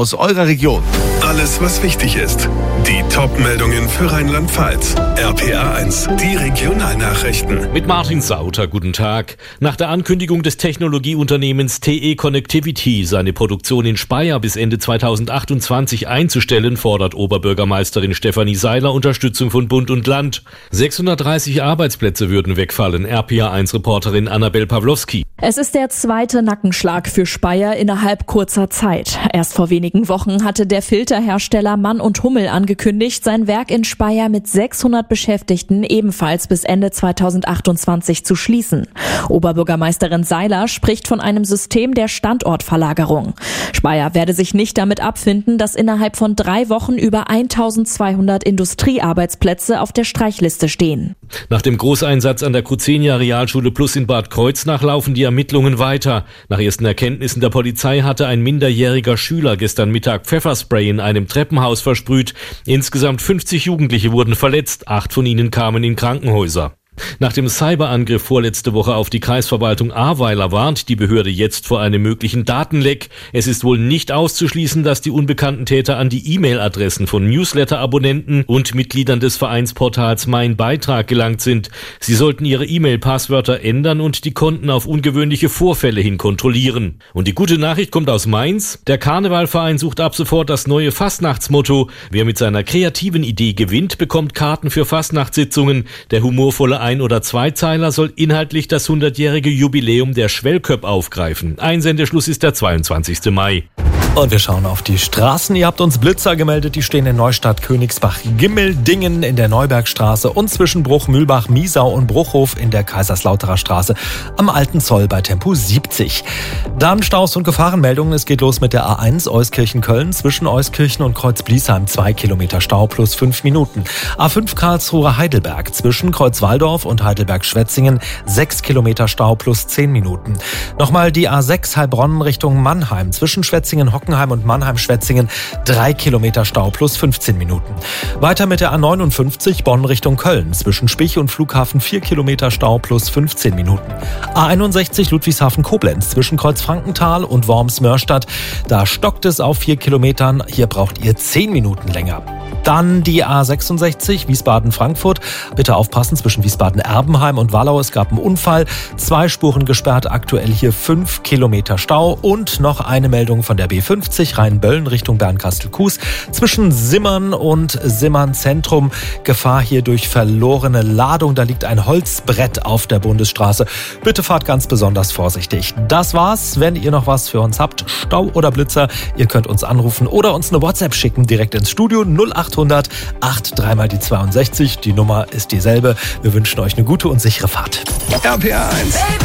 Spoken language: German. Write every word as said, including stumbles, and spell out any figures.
aus eurer Region. Alles, was wichtig ist. Die Top-Meldungen für Rheinland-Pfalz. R P A eins, die Regionalnachrichten. Mit Martin Sauter, guten Tag. Nach der Ankündigung des Technologieunternehmens T E Connectivity, seine Produktion in Speyer bis Ende zweitausendachtundzwanzig einzustellen, fordert Oberbürgermeisterin Stefanie Seiler Unterstützung von Bund und Land. sechshundertdreißig Arbeitsplätze würden wegfallen, R P A eins Reporterin Annabel Pawlowski. Es ist der zweite Nackenschlag für Speyer innerhalb kurzer Zeit. Erst vor wenigen Wochen hatte der Filterhersteller Mann und Hummel angekündigt, sein Werk in Speyer mit sechshundert Beschäftigten ebenfalls bis Ende zweitausendachtundzwanzig zu schließen. Oberbürgermeisterin Seiler spricht von einem System der Standortverlagerung. Speyer werde sich nicht damit abfinden, dass innerhalb von drei Wochen über eintausendzweihundert Industriearbeitsplätze auf der Streichliste stehen. Nach dem Großeinsatz an der Cruzenia Realschule Plus in Bad Kreuznach laufen die Ermittlungen weiter. Nach ersten Erkenntnissen der Polizei hatte ein minderjähriger Schüler gestern Mittag Pfefferspray in einem Treppenhaus versprüht. Insgesamt fünfzig Jugendliche wurden verletzt, acht von ihnen kamen in Krankenhäuser. Nach dem Cyberangriff vorletzte Woche auf die Kreisverwaltung Ahrweiler warnt die Behörde jetzt vor einem möglichen Datenleck. Es ist wohl nicht auszuschließen, dass die unbekannten Täter an die E-Mail-Adressen von Newsletter-Abonnenten und Mitgliedern des Vereinsportals Mein Beitrag gelangt sind. Sie sollten ihre E-Mail-Passwörter ändern und die Konten auf ungewöhnliche Vorfälle hin kontrollieren. Und die gute Nachricht kommt aus Mainz. Der Karnevalverein sucht ab sofort das neue Fastnachtsmotto. Wer mit seiner kreativen Idee gewinnt, bekommt Karten für Fastnachtssitzungen. Der humorvolle Ein- oder Zweizeiler soll inhaltlich das hundertjährige Jubiläum der Schwellköpp aufgreifen. Einsendeschluss ist der zweiundzwanzigste Mai. Und wir schauen auf die Straßen. Ihr habt uns Blitzer gemeldet, die stehen in Neustadt, Königsbach, Gimmeldingen in der Neubergstraße und zwischen Bruch, Mühlbach, Miesau und Bruchhof in der Kaiserslauterer Straße am Alten Zoll bei Tempo siebzig. Dann Staus und Gefahrenmeldungen. Es geht los mit der A eins Euskirchen-Köln zwischen Euskirchen und Kreuz-Bliesheim. Zwei Kilometer Stau plus fünf Minuten. A fünf Karlsruhe-Heidelberg zwischen Kreuzwaldorf und Heidelberg-Schwetzingen. Sechs Kilometer Stau plus zehn Minuten. Nochmal die A sechs Heilbronn Richtung Mannheim zwischen Schwetzingen, Hockenheim und Mannheim-Schwetzingen. Drei Kilometer Stau plus fünfzehn Minuten. Weiter mit der A neunundfünfzig Bonn Richtung Köln zwischen Spich und Flughafen. Vier Kilometer Stau plus fünfzehn Minuten. A einundsechzig Ludwigshafen-Koblenz zwischen Kreuzfrankenthal und Worms-Mörstadt. Da stockt es auf vier Kilometern. Hier braucht ihr zehn Minuten länger. Dann die A sechsundsechzig Wiesbaden-Frankfurt. Bitte aufpassen zwischen Wiesbaden-Erbenheim und Wallau. Es gab einen Unfall. Zwei Spuren gesperrt, aktuell hier fünf Kilometer Stau. Und noch eine Meldung von der B fünfzig Rheinböllen Richtung Bernkastel-Kues. Zwischen Simmern und Simmern Zentrum. Gefahr hier durch verlorene Ladung. Da liegt ein Holzbrett auf der Bundesstraße. Bitte fahrt ganz besonders vorsichtig. Das war's. Wenn ihr noch was für uns habt, Stau oder Blitzer, ihr könnt uns anrufen oder uns eine WhatsApp schicken direkt ins Studio null achthundert acht drei mal die zweiundsechzig. Die Nummer ist dieselbe. Wir wünschen euch eine gute und sichere Fahrt. R P A eins.